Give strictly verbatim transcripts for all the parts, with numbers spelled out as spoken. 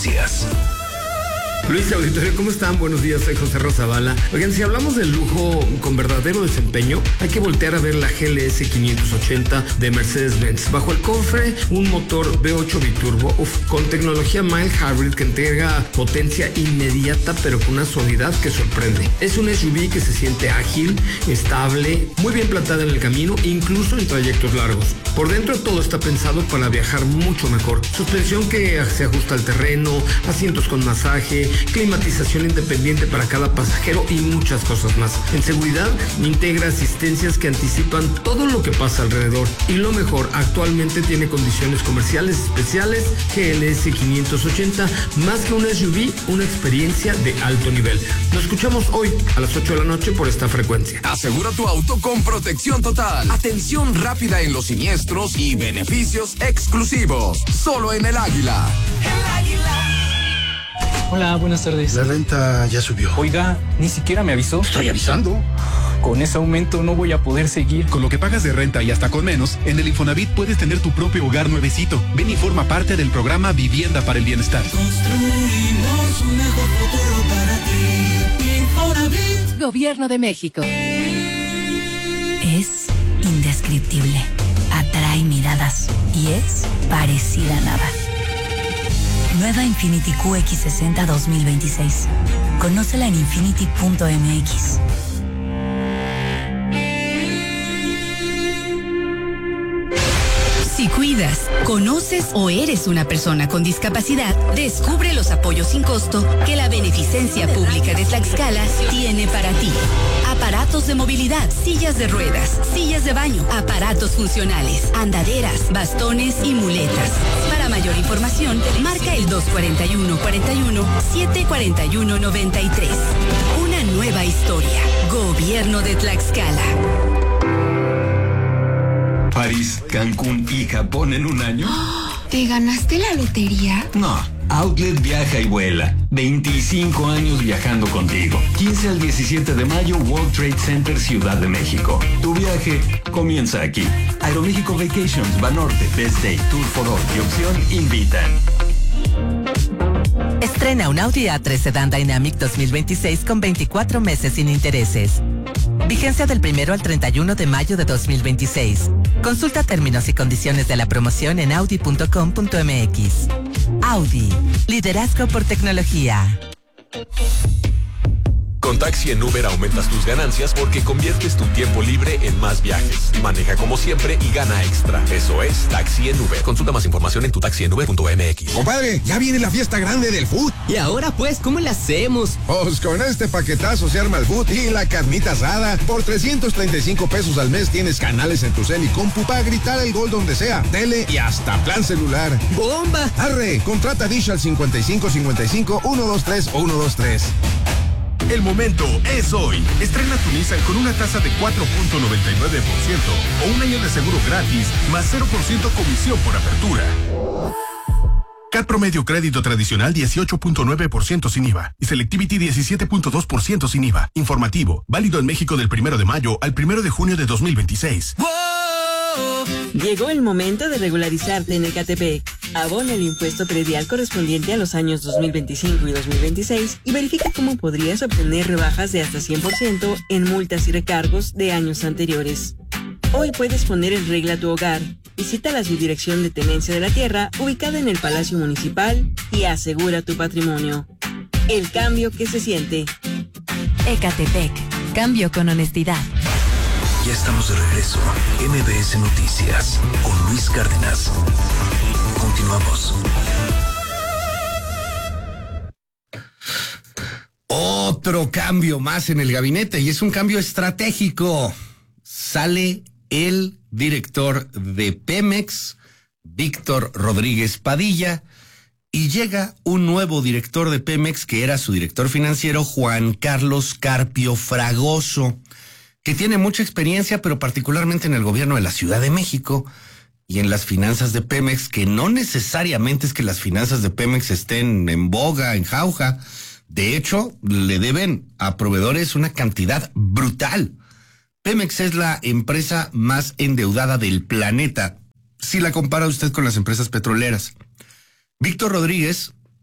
Noticias. Luis Auditorio, ¿cómo están? Buenos días, soy José Rozabala. Oigan, si hablamos del lujo con verdadero desempeño, hay que voltear a ver la G L S quinientos ochenta de Mercedes-Benz. Bajo el cofre, un motor V ocho biturbo, uf, con tecnología mild hybrid que entrega potencia inmediata, pero con una suavidad que sorprende. Es un S U V que se siente ágil, estable, muy bien plantada en el camino, incluso en trayectos largos. Por dentro todo está pensado para viajar mucho mejor. Suspensión que se ajusta al terreno, asientos con masaje, climatización independiente para cada pasajero y muchas cosas más. En seguridad, integra asistencias que anticipan todo lo que pasa alrededor. Y lo mejor, actualmente tiene condiciones comerciales especiales. G L S quinientos ochenta, más que un S U V, una experiencia de alto nivel. Nos escuchamos hoy a las ocho de la noche por esta frecuencia. Asegura tu auto con protección total, atención rápida en los siniestros y beneficios exclusivos. Solo en El Águila. El Águila. Hola, buenas tardes. La renta ya subió. Oiga, ni siquiera me avisó. Estoy avisando. Con ese aumento no voy a poder seguir. Con lo que pagas de renta y hasta con menos, en el Infonavit puedes tener tu propio hogar nuevecito. Ven y forma parte del programa Vivienda para el Bienestar. Construimos un mejor futuro para ti. Infonavit. Gobierno de México. Es indescriptible. Atrae miradas y es parecida a nada. Nueva Infiniti Q X sesenta dos mil veintiséis. Conócela en infiniti punto m x. Si cuidas, conoces o eres una persona con discapacidad, descubre los apoyos sin costo que la Beneficencia Pública de Tlaxcala tiene para ti. Aparatos de movilidad, sillas de ruedas, sillas de baño, aparatos funcionales, andaderas, bastones y muletas. Para mayor información, marca el dos cuatro uno, cuatro uno, siete cuatro uno, nueve tres. Una nueva historia. Gobierno de Tlaxcala. París, Cancún y Japón en un año. ¿Te ganaste la lotería? No, Outlet viaja y vuela. veinticinco años viajando contigo. quince al diecisiete de mayo, World Trade Center, Ciudad de México. Tu viaje comienza aquí. Aeroméxico Vacations, Banorte, Best Day, Tour for All y Opción invitan. Estrena un Audi A tres Sedan Dynamic dos mil veintiséis con veinticuatro meses sin intereses. Vigencia del primero al treinta y uno de mayo de dos mil veintiséis. Consulta términos y condiciones de la promoción en audi punto com punto m x. Audi, liderazgo por tecnología. Con Taxi en Uber aumentas tus ganancias porque conviertes tu tiempo libre en más viajes. Maneja como siempre y gana extra. Eso es Taxi en Uber. Consulta más información en tu taxi en uber punto m x. Compadre, ya viene la fiesta grande del food. ¿Y ahora pues cómo le hacemos? Pues con este paquetazo se arma el food y la carnita asada. Por trescientos treinta y cinco pesos al mes tienes canales en tu cel y compu para gritar el gol donde sea, tele y hasta plan celular. ¡Bomba! Arre, contrata Dish al cincuenta y cinco cincuenta y cinco, ciento veintitrés o ciento veintitrés. El momento es hoy. Estrena tu Nissan con una tasa de cuatro punto noventa y nueve por ciento o un año de seguro gratis más cero por ciento comisión por apertura. C A T promedio crédito tradicional dieciocho punto nueve por ciento sin I V A y Selectivity diecisiete punto dos por ciento sin I V A. Informativo, válido en México del primero de mayo al primero de junio de dos mil veintiséis. ¡Wow! Llegó el momento de regularizarte en Ecatepec. Abona el impuesto predial correspondiente a los años dos mil veinticinco y dos mil veintiséis y verifica cómo podrías obtener rebajas de hasta cien por ciento en multas y recargos de años anteriores. Hoy puedes poner en regla tu hogar. Visita la subdirección de tenencia de la tierra ubicada en el Palacio Municipal y asegura tu patrimonio. El cambio que se siente. Ecatepec. Cambio con honestidad. Ya estamos de regreso. M B S Noticias con Luis Cárdenas. Continuamos. Otro cambio más en el gabinete y es un cambio estratégico. Sale el director de Pemex, Víctor Rodríguez Padilla, y llega un nuevo director de Pemex que era su director financiero, Juan Carlos Carpio Fragoso, que tiene mucha experiencia, pero particularmente en el gobierno de la Ciudad de México y en las finanzas de Pemex, que no necesariamente es que las finanzas de Pemex estén en boga, en jauja. De hecho, le deben a proveedores una cantidad brutal. Pemex es la empresa más endeudada del planeta, si la compara usted con las empresas petroleras. Víctor Rodríguez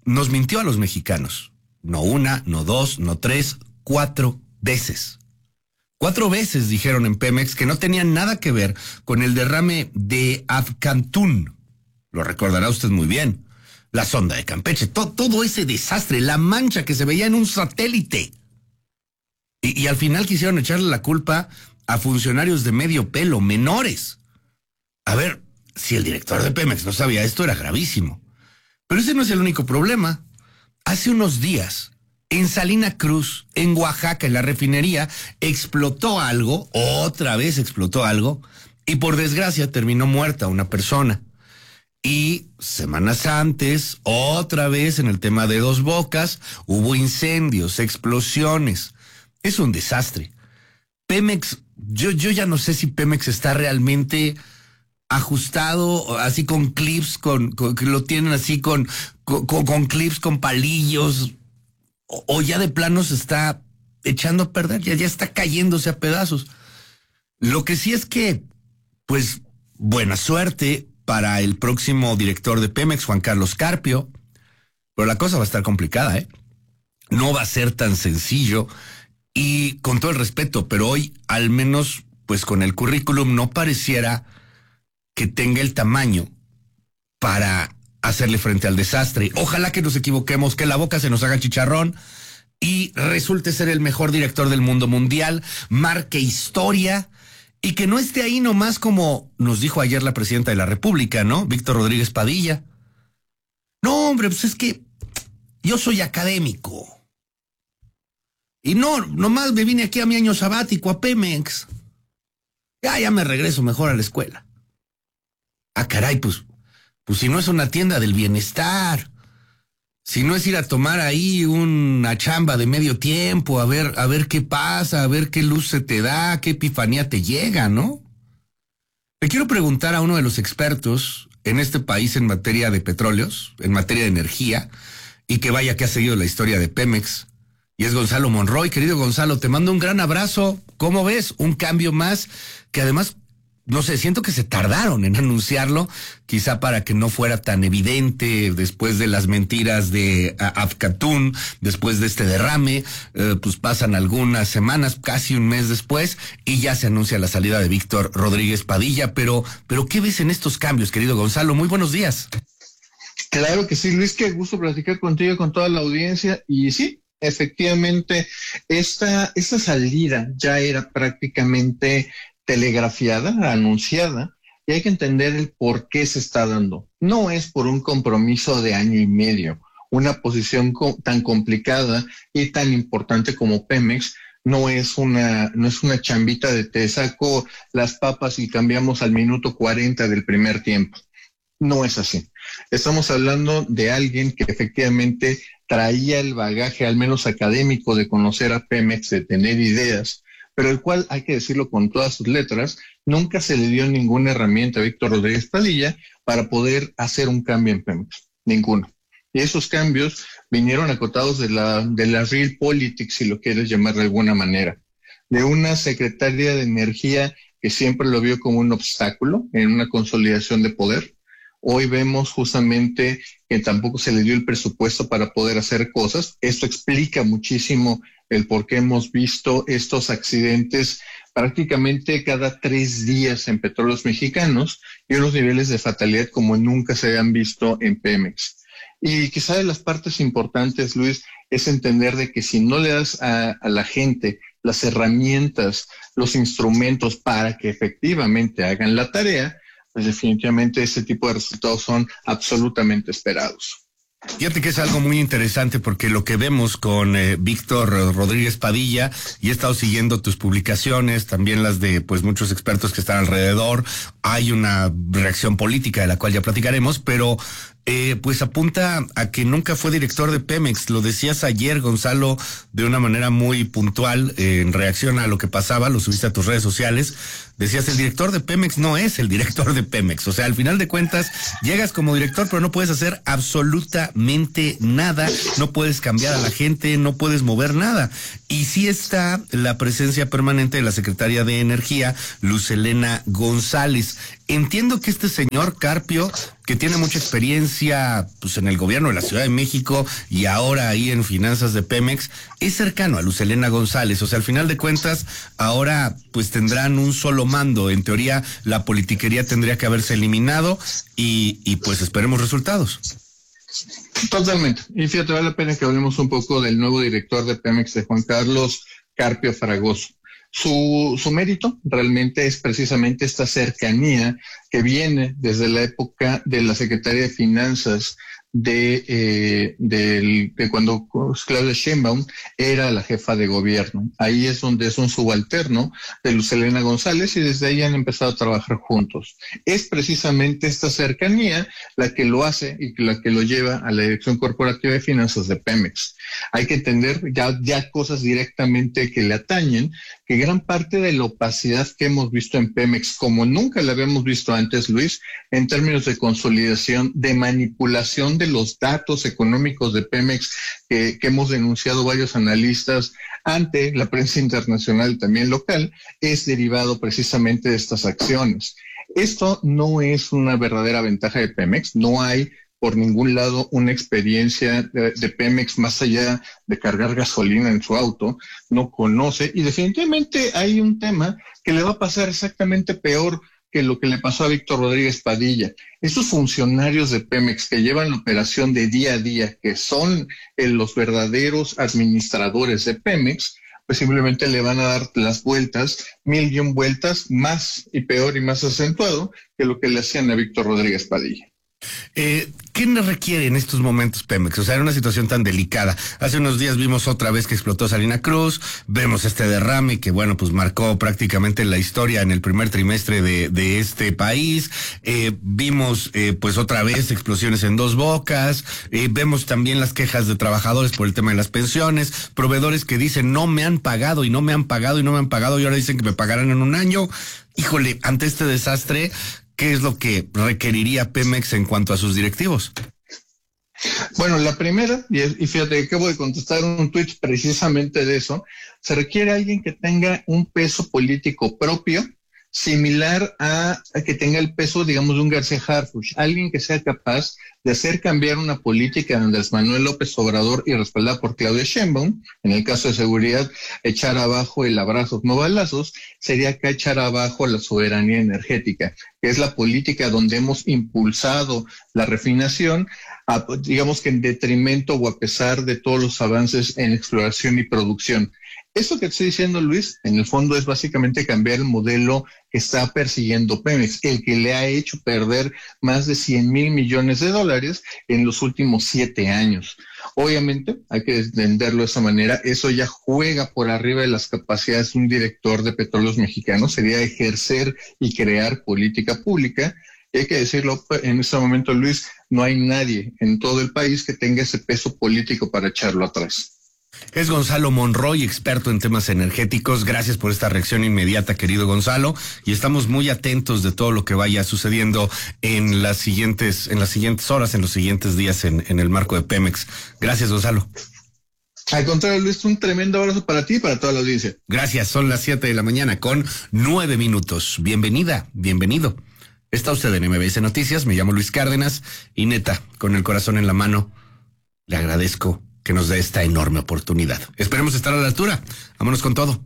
nos mintió a los mexicanos. No una, no dos, no tres, cuatro veces. Cuatro veces dijeron en Pemex que no tenían nada que ver con el derrame de Avcantún. Lo recordará usted muy bien. La sonda de Campeche, to- todo ese desastre, la mancha que se veía en un satélite. Y, y al final quisieron echarle la culpa a funcionarios de medio pelo, menores. A ver, si el director de Pemex no sabía esto, era gravísimo. Pero ese no es el único problema. Hace unos días, en Salina Cruz, en Oaxaca, en la refinería, explotó algo, otra vez explotó algo, y por desgracia terminó muerta una persona. Y semanas antes, otra vez en el tema de Dos Bocas, hubo incendios, explosiones. Es un desastre. Pemex, yo, yo ya no sé si Pemex está realmente ajustado, así con clips, con, con que lo tienen así con, con, con clips, con palillos, o, o ya de plano se está echando a perder, ya, ya está cayéndose a pedazos. Lo que sí es que, pues, buena suerte para el próximo director de Pemex, Juan Carlos Carpio, pero la cosa va a estar complicada, ¿eh? No va a ser tan sencillo, y con todo el respeto, pero hoy, al menos, pues con el currículum, no pareciera que tenga el tamaño para hacerle frente al desastre. Ojalá que nos equivoquemos, que la boca se nos haga chicharrón y resulte ser el mejor director del mundo mundial, marque historia y que no esté ahí nomás como nos dijo ayer la presidenta de la República, ¿no? Víctor Rodríguez Padilla. No, hombre, pues es que yo soy académico. Y no, nomás me vine aquí a mi año sabático, a Pemex. Ya, ya me regreso mejor a la escuela. Ah, caray, pues, pues si no es una tienda del bienestar, si no es ir a tomar ahí una chamba de medio tiempo, a ver, a ver qué pasa, a ver qué luz se te da, qué epifanía te llega, ¿no? Le quiero preguntar a uno de los expertos en este país en materia de petróleos, en materia de energía, y que vaya que ha seguido la historia de Pemex, y es Gonzalo Monroy. Querido Gonzalo, te mando un gran abrazo. ¿Cómo ves? Un cambio más que además, no sé, siento que se tardaron en anunciarlo, quizá para que no fuera tan evidente después de las mentiras de Avcantún, después de este derrame, eh, pues pasan algunas semanas, casi un mes después, y ya se anuncia la salida de Víctor Rodríguez Padilla, pero, pero ¿qué ves en estos cambios, querido Gonzalo? Muy buenos días. Claro que sí, Luis, qué gusto platicar contigo, con toda la audiencia, y sí, efectivamente, esta, esta salida ya era prácticamente telegrafiada, anunciada, y hay que entender el por qué se está dando. No es por un compromiso de año y medio. Una posición co- tan complicada y tan importante como Pemex no es una, no es una chambita de te saco las papas y cambiamos al minuto cuarenta del primer tiempo. No es así. Estamos hablando de alguien que efectivamente traía el bagaje, al menos académico, de conocer a Pemex, de tener ideas, pero el cual, hay que decirlo con todas sus letras, nunca se le dio ninguna herramienta a Víctor Rodríguez Padilla para poder hacer un cambio en Pemex. Ninguno. Y esos cambios vinieron acotados de la, de la real politics, si lo quieres llamar de alguna manera. De una secretaria de Energía que siempre lo vio como un obstáculo en una consolidación de poder. Hoy vemos justamente que tampoco se le dio el presupuesto para poder hacer cosas. Esto explica muchísimo el por qué hemos visto estos accidentes prácticamente cada tres días en Petróleos Mexicanos y unos niveles de fatalidad como nunca se habían visto en Pemex. Y quizá de las partes importantes, Luis, es entender de que si no le das a, a la gente las herramientas, los instrumentos para que efectivamente hagan la tarea, pues definitivamente ese tipo de resultados son absolutamente esperados. Fíjate que es algo muy interesante porque lo que vemos con eh, Víctor Rodríguez Padilla, y he estado siguiendo tus publicaciones, también las de pues muchos expertos que están alrededor, hay una reacción política de la cual ya platicaremos, pero eh, pues apunta a que nunca fue director de Pemex. Lo decías ayer, Gonzalo, de una manera muy puntual, eh, en reacción a lo que pasaba, lo subiste a tus redes sociales. Decías, el director de Pemex no es el director de Pemex. O sea, al final de cuentas, llegas como director, pero no puedes hacer absolutamente nada. No puedes cambiar a la gente, no puedes mover nada. Y sí está la presencia permanente de la secretaria de Energía, Luz Helena González. Entiendo que este señor Carpio que tiene mucha experiencia pues en el gobierno de la Ciudad de México y ahora ahí en finanzas de Pemex, es cercano a Luz Helena González. O sea, al final de cuentas, ahora pues tendrán un solo mando. En teoría, la politiquería tendría que haberse eliminado y, y pues esperemos resultados. Totalmente. Y fíjate, vale la pena que hablemos un poco del nuevo director de Pemex, de Juan Carlos Carpio Fragoso. Su, su mérito realmente es precisamente esta cercanía que viene desde la época de la Secretaría de Finanzas de, eh, del, de cuando Claudia Sheinbaum era la jefa de gobierno. Ahí es donde es un subalterno de Luz Helena González y desde ahí han empezado a trabajar juntos. Es precisamente esta cercanía la que lo hace y la que lo lleva a la Dirección Corporativa de Finanzas de Pemex. Hay que entender ya, ya cosas directamente que le atañen, que gran parte de la opacidad que hemos visto en Pemex, como nunca la habíamos visto antes, Luis, en términos de consolidación, de manipulación de los datos económicos de Pemex, que, que hemos denunciado varios analistas ante la prensa internacional y también local, es derivado precisamente de estas acciones. Esto no es una verdadera ventaja de Pemex, no hay por ningún lado una experiencia de, de Pemex más allá de cargar gasolina en su auto, no conoce, y definitivamente hay un tema que le va a pasar exactamente peor que lo que le pasó a Víctor Rodríguez Padilla. Esos funcionarios de Pemex que llevan la operación de día a día, que son eh, los verdaderos administradores de Pemex, pues simplemente le van a dar las vueltas, mil y un vueltas, más y peor y más acentuado que lo que le hacían a Víctor Rodríguez Padilla. Eh, ¿Qué requiere en estos momentos Pemex? O sea, era una situación tan delicada. Hace unos días vimos otra vez que explotó Salina Cruz, vemos este derrame que, bueno, pues marcó prácticamente la historia en el primer trimestre de, de este país. Eh, vimos, eh, pues otra vez explosiones en Dos Bocas. Eh, vemos también las quejas de trabajadores por el tema de las pensiones, proveedores que dicen no me han pagado y no me han pagado y no me han pagado y ahora dicen que me pagarán en un año. Híjole, ante este desastre, ¿qué es lo que requeriría Pemex en cuanto a sus directivos? Bueno, la primera, y, y fíjate, acabo de contestar un tuit precisamente de eso, se requiere alguien que tenga un peso político propio, similar a, a que tenga el peso, digamos, de un García Harfuch, alguien que sea capaz de hacer cambiar una política de Andrés Manuel López Obrador y respaldada por Claudia Sheinbaum. En el caso de seguridad, echar abajo el abrazos no balazos, sería acá echar abajo la soberanía energética, que es la política donde hemos impulsado la refinación, a, digamos que en detrimento o a pesar de todos los avances en exploración y producción. Eso que estoy diciendo, Luis, en el fondo es básicamente cambiar el modelo que está persiguiendo Pemex, el que le ha hecho perder más de cien mil millones de dólares en los últimos siete años. Obviamente, hay que entenderlo de esa manera, eso ya juega por arriba de las capacidades de un director de Petróleos Mexicanos, sería ejercer y crear política pública. Y hay que decirlo en este momento, Luis, no hay nadie en todo el país que tenga ese peso político para echarlo atrás. Es Gonzalo Monroy, experto en temas energéticos. Gracias por esta reacción inmediata, querido Gonzalo, y estamos muy atentos de todo lo que vaya sucediendo en las siguientes, en las siguientes horas, en los siguientes días en, en el marco de Pemex. Gracias, Gonzalo. Al contrario, Luis, un tremendo abrazo para ti y para toda la audiencia. Gracias, son las siete de la mañana con nueve minutos. Bienvenida, bienvenido. Está usted en M B S Noticias, me llamo Luis Cárdenas y neta, con el corazón en la mano, le agradezco que nos dé esta enorme oportunidad. Esperemos estar a la altura. Vámonos con todo.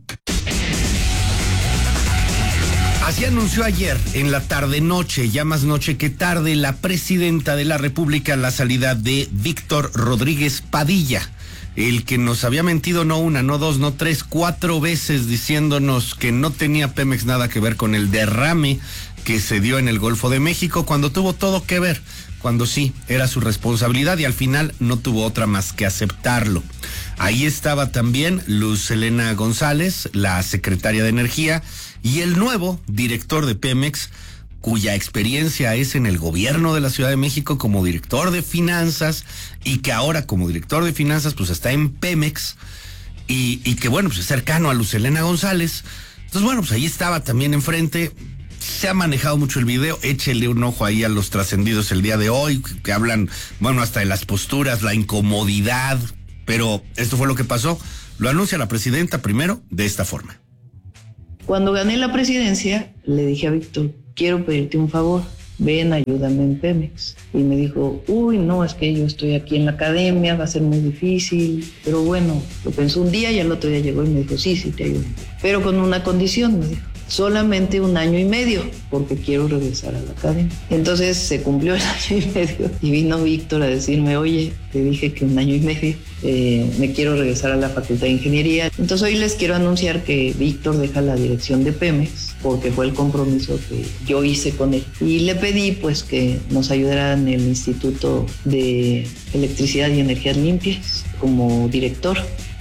Así anunció ayer, en la tarde-noche, ya más noche que tarde, la presidenta de la República la salida de Víctor Rodríguez Padilla, el que nos había mentido no una, no dos, no tres, cuatro veces diciéndonos que no tenía Pemex nada que ver con el derrame que se dio en el Golfo de México, cuando tuvo todo que ver, cuando sí, era su responsabilidad y al final no tuvo otra más que aceptarlo. Ahí estaba también Luz Helena González, la secretaria de Energía, y el nuevo director de Pemex, cuya experiencia es en el gobierno de la Ciudad de México como director de finanzas y que ahora como director de finanzas pues está en Pemex y, y que bueno, pues es cercano a Luz Helena González. Entonces bueno, pues ahí estaba también enfrente. Se ha manejado mucho el video, échele un ojo ahí a los trascendidos el día de hoy, que hablan, bueno, hasta de las posturas, la incomodidad, pero esto fue lo que pasó. Lo anuncia la presidenta primero de esta forma. Cuando gané la presidencia, le dije a Víctor, quiero pedirte un favor. ven, ayúdame en Pemex. Y me dijo, uy, no, es que yo estoy aquí en la academia, va a ser muy difícil. Pero bueno, lo pensó un día y al otro día llegó y me dijo, sí, sí, te ayudo. Pero con una condición, me dijo. Solamente un año y medio, porque quiero regresar a la academia. Entonces se cumplió el año y medio y vino Víctor a decirme, oye, te dije que un año y medio, eh, me quiero regresar a la Facultad de Ingeniería. Entonces hoy les quiero anunciar que Víctor deja la dirección de Pemex, porque fue el compromiso que yo hice con él. Y le pedí pues que nos ayudara en el Instituto de Electricidad y Energías Limpias como director.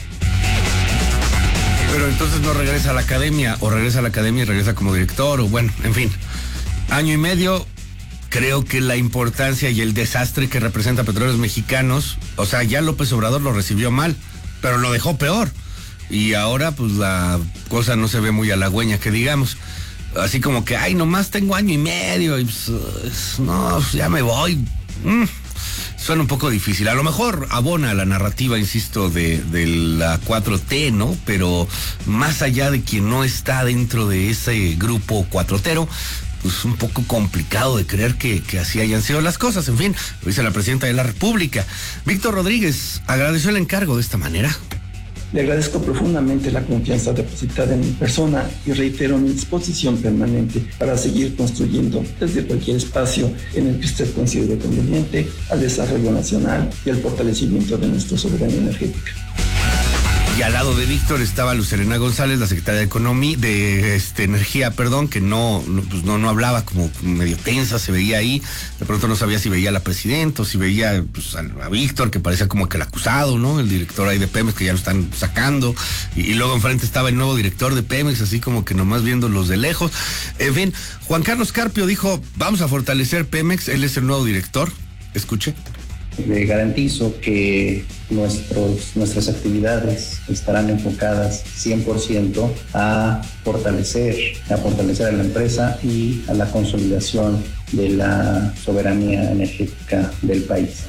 Pero entonces no regresa a la academia, o regresa a la academia y regresa como director, o bueno, en fin. Año y medio, creo que la importancia y el desastre que representa Petróleos Mexicanos, o sea, ya López Obrador lo recibió mal, pero lo dejó peor. Y ahora, pues la cosa no se ve muy halagüeña, que digamos. Así como que, ay, nomás tengo año y medio, y pues, no, ya me voy. Mm. Suena un poco difícil. A lo mejor abona la narrativa, insisto, de, de la cuatro T, ¿no? Pero más allá de quien no está dentro de ese grupo cuatrotero, pues un poco complicado de creer que, que así hayan sido las cosas. En fin, lo dice la presidenta de la República. Víctor Rodríguez agradeció el encargo de esta manera. Le agradezco profundamente la confianza depositada en mi persona y reitero mi disposición permanente para seguir construyendo desde cualquier espacio en el que usted considere conveniente al desarrollo nacional y al fortalecimiento de nuestra soberanía energética. Y al lado de Víctor estaba Luz Helena González, la secretaria de Economía, de este, Energía, perdón, que no, no, pues no, no hablaba, como medio tensa, se veía ahí. De pronto no sabía si veía a la presidenta o si veía pues, a, a Víctor, que parecía como que el acusado, ¿no? El director ahí de Pemex, que ya lo están sacando. Y, y luego enfrente estaba el nuevo director de Pemex, así como que nomás viéndolos de lejos. En fin, Juan Carlos Carpio dijo, vamos a fortalecer Pemex, él es el nuevo director. Escuche. Le garantizo que nuestros, nuestras actividades estarán enfocadas cien por ciento a fortalecer, a fortalecer a la empresa y a la consolidación de la soberanía energética del país.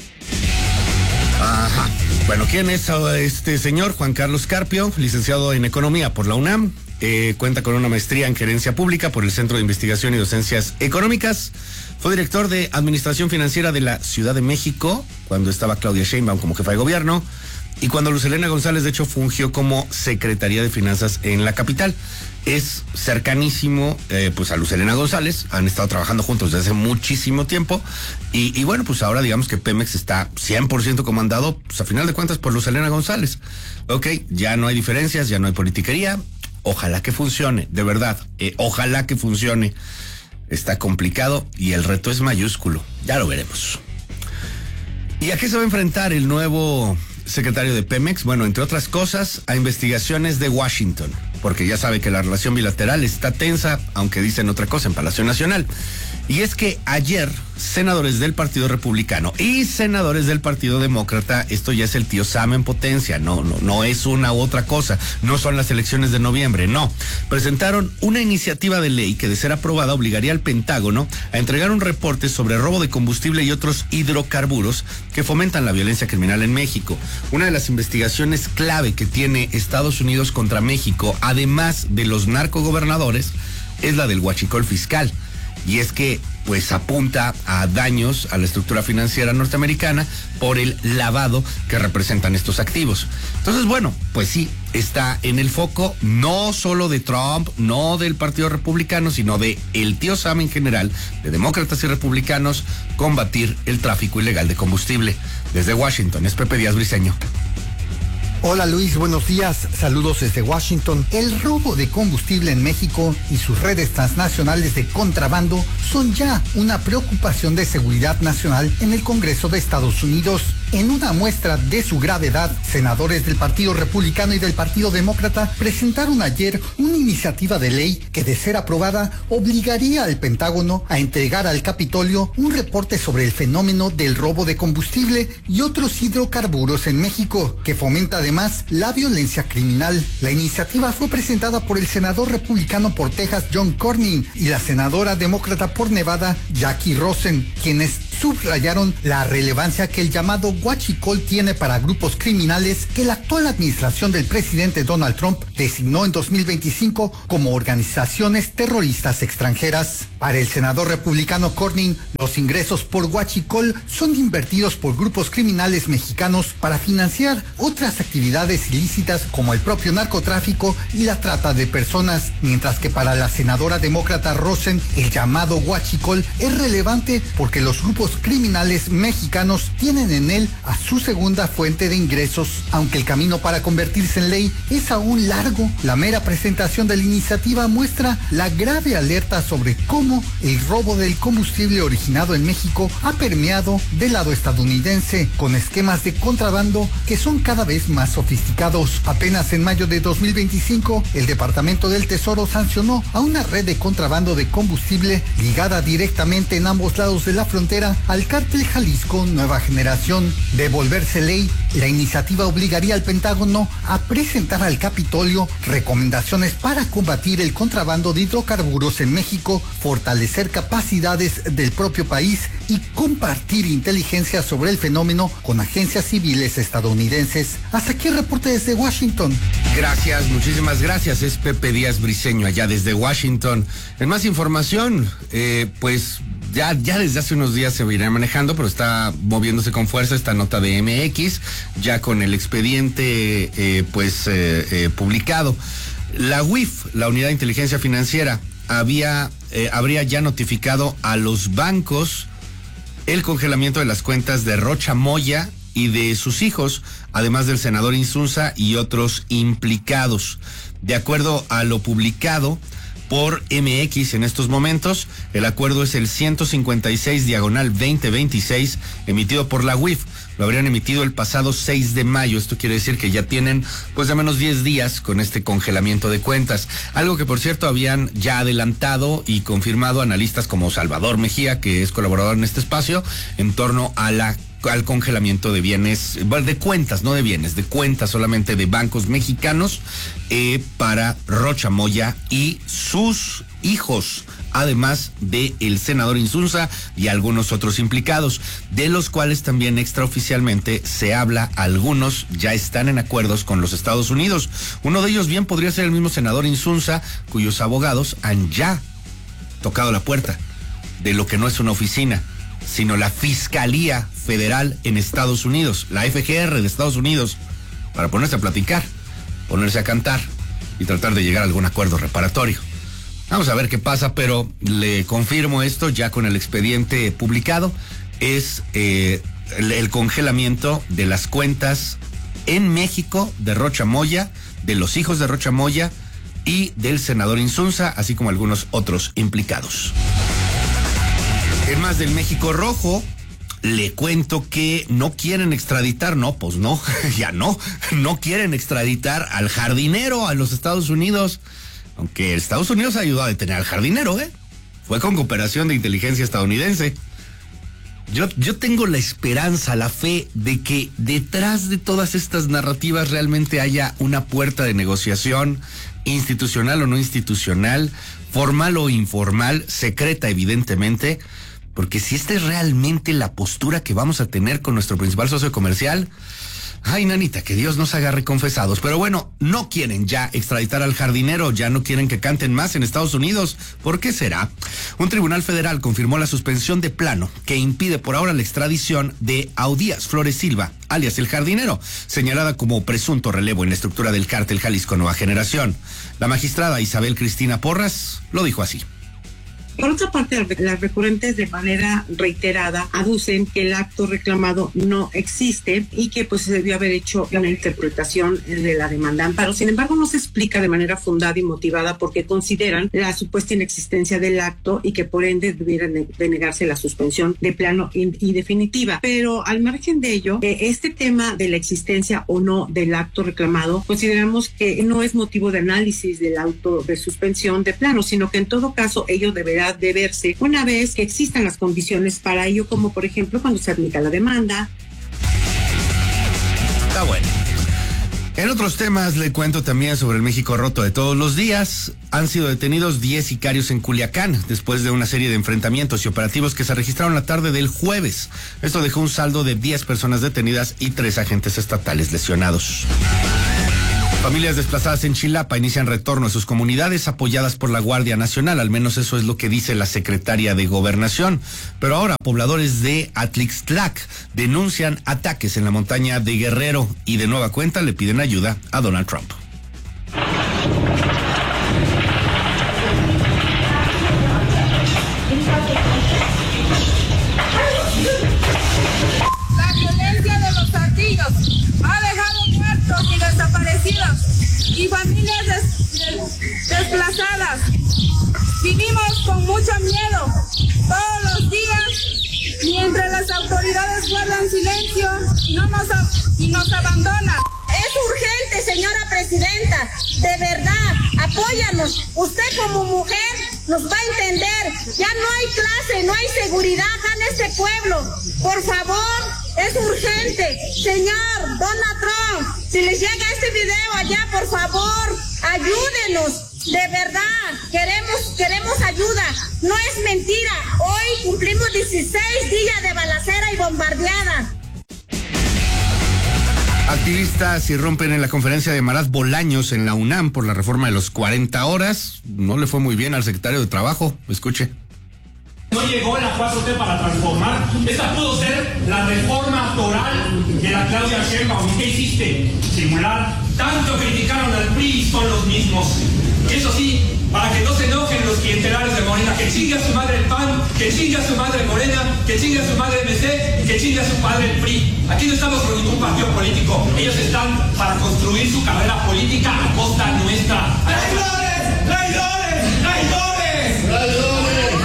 Ajá. Bueno, ¿quién es este señor? Juan Carlos Carpio, licenciado en Economía por la UNAM. Eh, cuenta con una maestría en Gerencia Pública por el Centro de Investigación y Docencias Económicas. Fue director de Administración Financiera de la Ciudad de México cuando estaba Claudia Sheinbaum como jefa de gobierno y cuando Luz Helena González, de hecho, fungió como Secretaría de Finanzas en la capital. Es cercanísimo eh, pues a Luz Helena González, han estado trabajando juntos desde hace muchísimo tiempo y, y bueno, pues ahora digamos que Pemex está cien por ciento comandado, pues a final de cuentas por Luz Helena González. Ok, ya no hay diferencias, ya no hay politiquería, ojalá que funcione, de verdad, eh, ojalá que funcione. Está complicado y el reto es mayúsculo. Ya lo veremos. ¿Y a qué se va a enfrentar el nuevo secretario de Pemex? Bueno, entre otras cosas, a investigaciones de Washington, porque ya sabe que la relación bilateral está tensa, aunque dicen otra cosa en Palacio Nacional. Y es que ayer, senadores del Partido Republicano y senadores del Partido Demócrata, esto ya es el tío Sam en potencia, no, no, no es una u otra cosa, no son las elecciones de noviembre, no. Presentaron una iniciativa de ley que, de ser aprobada, obligaría al Pentágono a entregar un reporte sobre robo de combustible y otros hidrocarburos que fomentan la violencia criminal en México. Una de las investigaciones clave que tiene Estados Unidos contra México, además de los narcogobernadores, es la del huachicol fiscal. Y es que, pues, apunta a daños a la estructura financiera norteamericana por el lavado que representan estos activos. Entonces, bueno, pues sí, está en el foco no solo de Trump, no del Partido Republicano, sino de el tío Sam en general, de demócratas y republicanos, combatir el tráfico ilegal de combustible. Desde Washington, es Pepe Díaz Briceño. Hola Luis, buenos días. Saludos desde Washington. El robo de combustible en México y sus redes transnacionales de contrabando son ya una preocupación de seguridad nacional en el Congreso de Estados Unidos. En una muestra de su gravedad, senadores del Partido Republicano y del Partido Demócrata presentaron ayer una iniciativa de ley que, de ser aprobada, obligaría al Pentágono a entregar al Capitolio un reporte sobre el fenómeno del robo de combustible y otros hidrocarburos en México, que fomenta además la violencia criminal. La iniciativa fue presentada por el senador republicano por Texas, John Cornyn, y la senadora demócrata por Nevada, Jackie Rosen, quienes subrayaron la relevancia que el llamado huachicol tiene para grupos criminales que la actual administración del presidente Donald Trump designó en dos mil veinticinco como organizaciones terroristas extranjeras. Para el senador republicano Cornyn, los ingresos por huachicol son invertidos por grupos criminales mexicanos para financiar otras actividades ilícitas como el propio narcotráfico y la trata de personas, mientras que para la senadora demócrata Rosen, el llamado huachicol es relevante porque los grupos criminales mexicanos tienen en él a su segunda fuente de ingresos. Aunque el camino para convertirse en ley es aún largo, la mera presentación de la iniciativa muestra la grave alerta sobre cómo el robo del combustible originado en México ha permeado del lado estadounidense, con esquemas de contrabando que son cada vez más sofisticados. Apenas en mayo de dos mil veinticinco, el Departamento del Tesoro sancionó a una red de contrabando de combustible ligada directamente en ambos lados de la frontera al cártel Jalisco Nueva Generación. De volverse ley, la iniciativa obligaría al Pentágono a presentar al Capitolio recomendaciones para combatir el contrabando de hidrocarburos en México, fortalecer capacidades del propio país y compartir inteligencia sobre el fenómeno con agencias civiles estadounidenses. Hasta aquí el reporte desde Washington. Gracias, muchísimas gracias. Es Pepe Díaz Briceño allá desde Washington. En más información, eh, pues ya, ya desde hace unos días se viene manejando, pero está moviéndose con fuerza esta nota de M X, ya con el expediente eh, pues eh, eh, publicado. La U I F, la Unidad de Inteligencia Financiera, había eh, habría ya notificado a los bancos el congelamiento de las cuentas de Rocha Moya y de sus hijos, además del senador Insunza y otros implicados. De acuerdo a lo publicado por M X en estos momentos, el acuerdo es el ciento cincuenta y seis diagonal veinte veintiséis, emitido por la U I F. Lo habrían emitido el pasado seis de mayo. Esto quiere decir que ya tienen pues de menos diez días con este congelamiento de cuentas. Algo que por cierto habían ya adelantado y confirmado analistas como Salvador Mejía, que es colaborador en este espacio, en torno a la al congelamiento de bienes, de cuentas, no de bienes, de cuentas solamente de bancos mexicanos eh, para Rocha Moya y sus hijos, además de el senador Insunza y algunos otros implicados, de los cuales también extraoficialmente se habla, algunos ya están en acuerdos con los Estados Unidos. Uno de ellos bien podría ser el mismo senador Insunza, cuyos abogados han ya tocado la puerta de lo que no es una oficina, sino la Fiscalía Federal en Estados Unidos, la F G R de Estados Unidos, para ponerse a platicar, ponerse a cantar y tratar de llegar a algún acuerdo reparatorio. Vamos a ver qué pasa, pero le confirmo esto ya con el expediente publicado, es eh, el, el congelamiento de las cuentas en México de Rocha Moya, de los hijos de Rocha Moya y del senador Insunza, así como algunos otros implicados. En más del México Rojo, le cuento que no quieren extraditar, no, pues no, ya no, no quieren extraditar al jardinero a los Estados Unidos, aunque Estados Unidos ayudó a detener al jardinero, ¿eh? Fue con cooperación de inteligencia estadounidense. Yo, yo tengo la esperanza, la fe de que detrás de todas estas narrativas realmente haya una puerta de negociación, institucional o no institucional, formal o informal, secreta evidentemente, porque si esta es realmente la postura que vamos a tener con nuestro principal socio comercial, ay, nanita, que Dios nos agarre confesados. Pero bueno, no quieren ya extraditar al jardinero, ya no quieren que canten más en Estados Unidos. ¿Por qué será? Un tribunal federal confirmó la suspensión de plano que impide por ahora la extradición de Audías Flores Silva, alias el jardinero, señalada como presunto relevo en la estructura del cártel Jalisco Nueva Generación. La magistrada Isabel Cristina Porras lo dijo así. Por otra parte, las recurrentes de manera reiterada aducen que el acto reclamado no existe y que pues se debió haber hecho una interpretación de la demanda de amparo. Sin embargo, no se explica de manera fundada y motivada por qué consideran la supuesta inexistencia del acto y que por ende debiera denegarse la suspensión de plano y definitiva. Pero al margen de ello, este tema de la existencia o no del acto reclamado, consideramos que no es motivo de análisis del auto de suspensión de plano, sino que en todo caso ello deberá de verse una vez que existan las condiciones para ello, como por ejemplo cuando se admita la demanda. Está bueno. En otros temas le cuento también sobre el México roto de todos los días. Han sido detenidos diez sicarios en Culiacán después de una serie de enfrentamientos y operativos que se registraron la tarde del jueves. Esto dejó un saldo de diez personas detenidas y tres agentes estatales lesionados. Familias desplazadas en Chilapa inician retorno a sus comunidades apoyadas por la Guardia Nacional, al menos eso es lo que dice la secretaria de Gobernación. Pero ahora pobladores de Atlixtlac denuncian ataques en la montaña de Guerrero y de nueva cuenta le piden ayuda a Donald Trump. La violencia de los ardillos ha dejado muertos y desaparecidos y familias des, des, desplazadas. Vivimos con mucho miedo todos los días mientras las autoridades guardan silencio y, no nos, y nos abandonan. Es urgente, señora presidenta, de verdad, apóyanos. Usted como mujer nos va a entender. Ya no hay clase, no hay seguridad en este pueblo. Por favor, es urgente. Señor Donald Trump, si les llega este video allá, por favor, ayúdenos. De verdad, queremos, queremos ayuda. No es mentira. Hoy cumplimos dieciséis días de balacera y bombardeada. Activistas irrumpen en la conferencia de Maraz Bolaños en la UNAM por la reforma de los cuarenta horas. No le fue muy bien al secretario de Trabajo. Escuche. No llegó la cuatro T para transformar. Esa pudo ser la reforma toral de la Claudia Sheinbaum. ¿Y qué hiciste? Simular. Tanto criticaron al P R I y son los mismos. Eso sí, para que no se enojen los clientelares de Morena, que chingue a su madre el P A N, que chingue a su madre Morena, que chingue a su madre M C y que chingue a su padre el P R I. Aquí no estamos con ningún partido político. Ellos están para construir su carrera política a costa nuestra. ¡Traidores! ¡Traidores! ¡Traidores! ¡Traidores!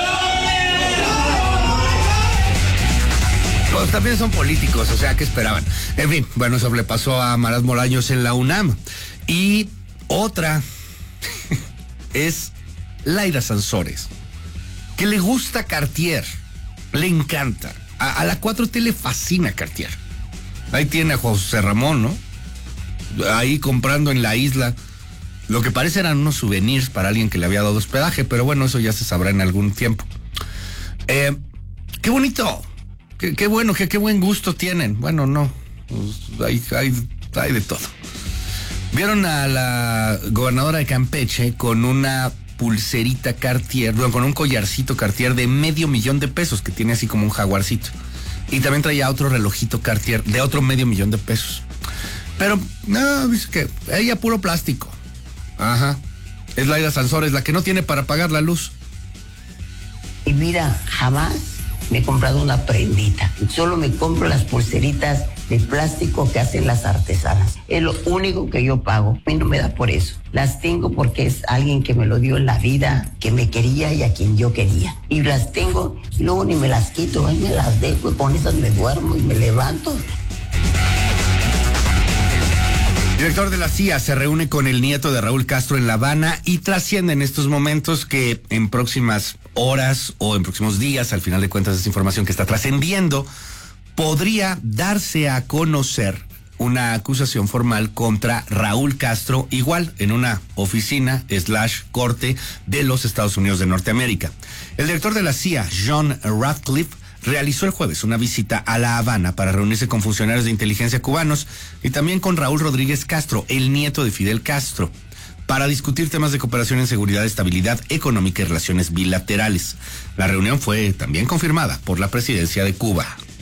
Pues también son políticos, o sea, ¿qué esperaban? En fin, bueno, eso le pasó a Maraz Bolaños en la UNAM. Y otra es Laida Sansores, que le gusta Cartier, le encanta. A, a la cuatro T le fascina Cartier. Ahí tiene a José Ramón, ¿no? Ahí comprando en la isla. Lo que parece eran unos souvenirs para alguien que le había dado hospedaje, pero bueno, eso ya se sabrá en algún tiempo. Eh, ¡Qué bonito! Qué, qué bueno, qué, qué buen gusto tienen. Bueno, no, pues hay, hay, hay de todo. Vieron a la gobernadora de Campeche con una pulserita Cartier, bueno, con un collarcito Cartier de medio millón de pesos, que tiene así como un jaguarcito. Y también traía otro relojito Cartier de otro medio millón de pesos. Pero, no, dice que ella puro plástico. Ajá. Es Laida Sansores, la que no tiene para pagar la luz. Y mira, jamás me he comprado una prendita. Solo me compro las pulseritas de plástico que hacen las artesanas. Es lo único que yo pago. A mí no me da por eso. Las tengo porque es alguien que me lo dio en la vida, que me quería y a quien yo quería. Y las tengo y luego ni me las quito, ahí me las dejo y con esas me duermo y me levanto. El director de la C I A se reúne con el nieto de Raúl Castro en La Habana y trasciende en estos momentos que en próximas horas o en próximos días, al final de cuentas esta información que está trascendiendo, podría darse a conocer una acusación formal contra Raúl Castro, igual en una oficina slash corte de los Estados Unidos de Norteamérica. El director de la C I A, John Ratcliffe, realizó el jueves una visita a La Habana para reunirse con funcionarios de inteligencia cubanos y también con Raúl Rodríguez Castro, el nieto de Fidel Castro, para discutir temas de cooperación en seguridad, estabilidad económica y relaciones bilaterales. La reunión fue también confirmada por la presidencia de Cuba.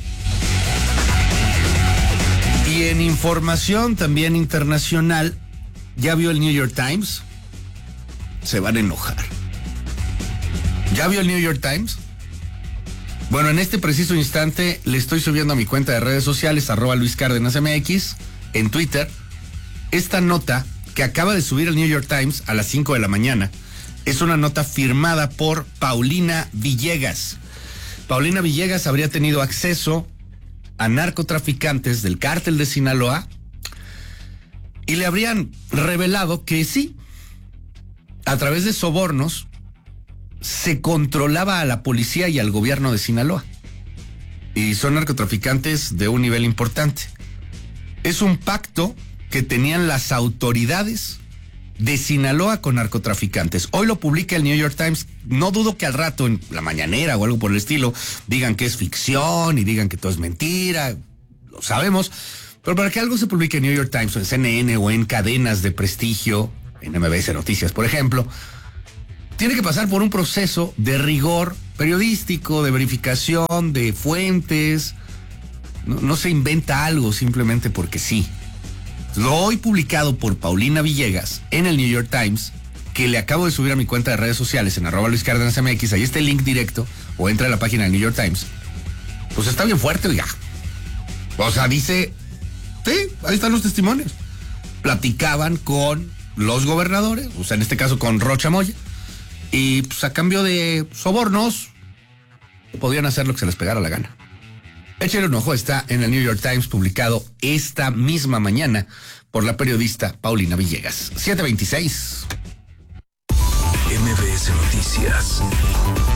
Y en información también internacional, ¿ya vio el New York Times? Se van a enojar. ¿Ya vio el New York Times? Bueno, en este preciso instante le estoy subiendo a mi cuenta de redes sociales, arroba Luis Cárdenas M X, en Twitter, esta nota que acaba de subir el New York Times a las cinco de la mañana. Es una nota firmada por Paulina Villegas. Paulina Villegas habría tenido acceso a narcotraficantes del cártel de Sinaloa y le habrían revelado que sí, a través de sobornos, se controlaba a la policía y al gobierno de Sinaloa. Y son narcotraficantes de un nivel importante. Es un pacto que que tenían las autoridades de Sinaloa con narcotraficantes. Hoy lo publica el New York Times. No dudo que al rato en la mañanera o algo por el estilo digan que es ficción y digan que todo es mentira. Lo sabemos. Pero para que algo se publique en New York Times o en C N N o en cadenas de prestigio, en M B S Noticias, por ejemplo, tiene que pasar por un proceso de rigor periodístico, de verificación, de fuentes. No, no se inventa algo simplemente porque sí. Lo hoy publicado por Paulina Villegas en el New York Times, que le acabo de subir a mi cuenta de redes sociales en arroba Luis Cárdenas M X, ahí está el link directo, o entra a la página del New York Times, pues está bien fuerte, oiga. O sea, dice, sí, ahí están los testimonios. Platicaban con los gobernadores, o sea, en este caso con Rocha Moya, y pues a cambio de sobornos, podían hacer lo que se les pegara la gana. Échale un ojo, está en el New York Times, publicado esta misma mañana por la periodista Paulina Villegas. siete veintiséis. M B S Noticias.